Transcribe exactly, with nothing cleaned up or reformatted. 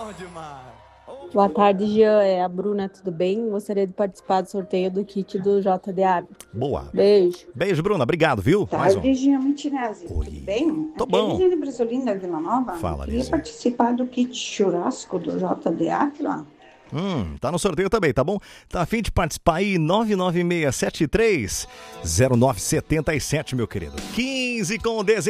bom demais. Boa tarde, Jean. É a Bruna, tudo bem? Gostaria de participar do sorteio do kit do J D A. Boa. Beijo. Beijo, Bruna. Obrigado, viu? Mais um. Tarde, Gia Montinazzi. Oi. Tudo bem? Tô Aqui é bom. Liliane Brasolino da Vila Nova. Fala, Eu queria Lizzy. participar do kit churrasco do J D A. Hum, tá no sorteio também, tá bom? Tá a fim de participar aí? nove nove seis sete três zero nove sete sete, meu querido. quinze com dezesseis.